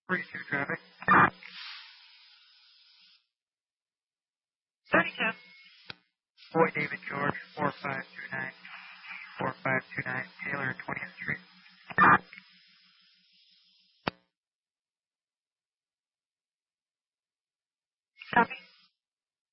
42 traffic. 32. Boy David George, 4529. 4529, Taylor, 20th Street. Copy.